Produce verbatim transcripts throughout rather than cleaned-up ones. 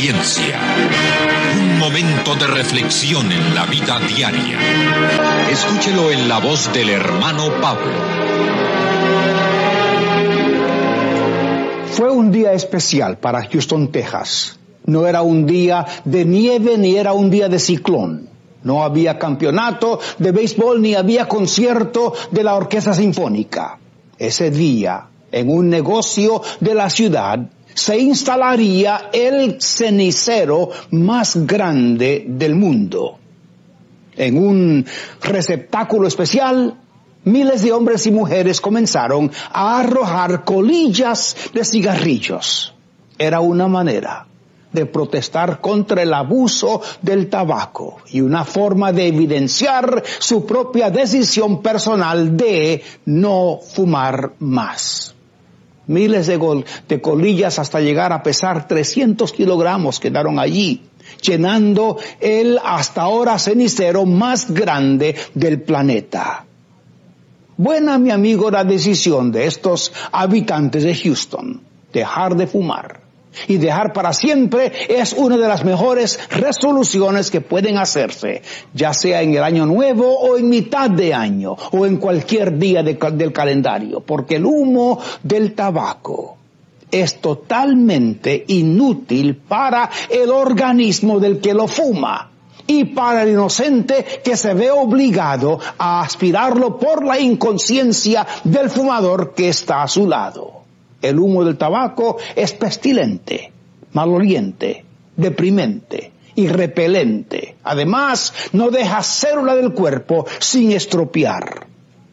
Ciencia. Un momento de reflexión en la vida diaria. Escúchelo en la voz del hermano Pablo. Fue un día especial para Houston, Texas. No era un día de nieve ni era un día de ciclón. No había campeonato de béisbol ni había concierto de la Orquesta Sinfónica. Ese día, en un negocio de la ciudad, se instalaría el cenicero más grande del mundo. En un receptáculo especial, miles de hombres y mujeres comenzaron a arrojar colillas de cigarrillos. Era una manera de protestar contra el abuso del tabaco y una forma de evidenciar su propia decisión personal de no fumar más. Miles de, gol, de colillas hasta llegar a pesar trescientos kilogramos quedaron allí, llenando el hasta ahora cenicero más grande del planeta. Buena, mi amigo, la decisión de estos habitantes de Houston, dejar de fumar. Y dejar para siempre es una de las mejores resoluciones que pueden hacerse, ya sea en el año nuevo o en mitad de año o en cualquier día de, del calendario, porque el humo del tabaco es totalmente inútil para el organismo del que lo fuma y para el inocente que se ve obligado a aspirarlo por la inconsciencia del fumador que está a su lado. El humo del tabaco es pestilente, maloliente, deprimente y repelente. Además, no deja célula del cuerpo sin estropear.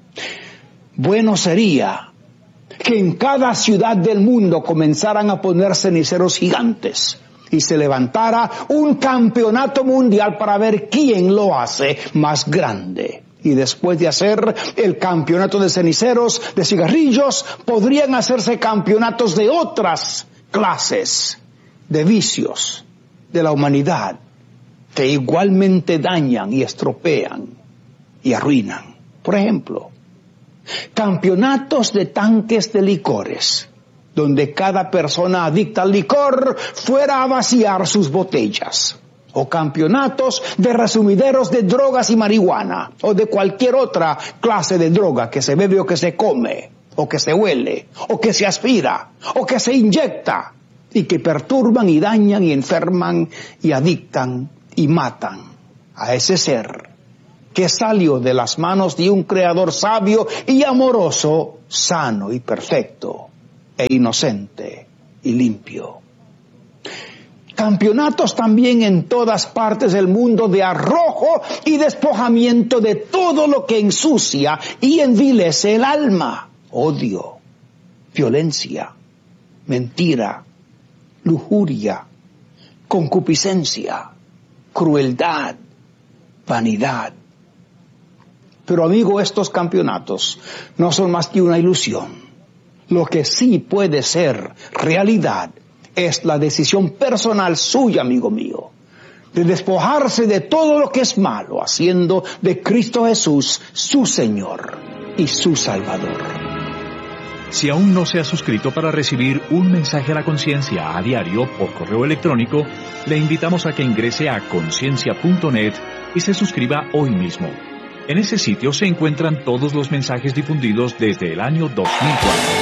Bueno sería que en cada ciudad del mundo comenzaran a poner ceniceros gigantes y se levantara un campeonato mundial para ver quién lo hace más grande. Y después de hacer el campeonato de ceniceros, de cigarrillos, podrían hacerse campeonatos de otras clases de vicios de la humanidad que igualmente dañan y estropean y arruinan. Por ejemplo, campeonatos de tanques de licores, donde cada persona adicta al licor fuera a vaciar sus botellas. O campeonatos de resumideros de drogas y marihuana, o de cualquier otra clase de droga que se bebe o que se come, o que se huele, o que se aspira, o que se inyecta, y que perturban y dañan y enferman y adictan y matan a ese ser que salió de las manos de un creador sabio y amoroso, sano y perfecto, e inocente y limpio. Campeonatos también en todas partes del mundo de arrojo y despojamiento de todo lo que ensucia y envilece el alma. Odio, violencia, mentira, lujuria, concupiscencia, crueldad, vanidad. Pero amigo, estos campeonatos no son más que una ilusión. Lo que sí puede ser realidad es la decisión personal suya, amigo mío, de despojarse de todo lo que es malo, haciendo de Cristo Jesús su Señor y su Salvador. Si aún no se ha suscrito para recibir un mensaje a la conciencia a diario por correo electrónico, le invitamos a que ingrese a conciencia punto net y se suscriba hoy mismo. En ese sitio se encuentran todos los mensajes difundidos desde el año dos mil cuatro.